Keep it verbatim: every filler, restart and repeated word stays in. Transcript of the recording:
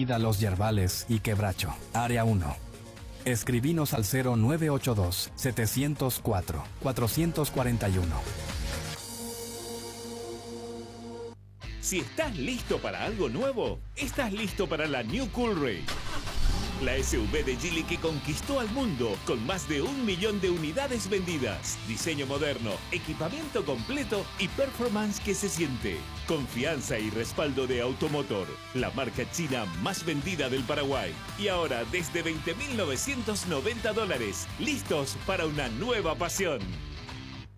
Avenida Los Yerbales y Quebracho, Área uno. Escribinos al cero nueve ocho dos, siete cero cuatro, cuatro cuatro uno. Si estás listo para algo nuevo, estás listo para la New Coolray. La S U V de Geely que conquistó al mundo con más de un millón de unidades vendidas. Diseño moderno, equipamiento completo y performance que se siente. Confianza y respaldo de Automotor, la marca china más vendida del Paraguay. Y ahora desde veinte mil novecientos noventa dólares, listos para una nueva pasión.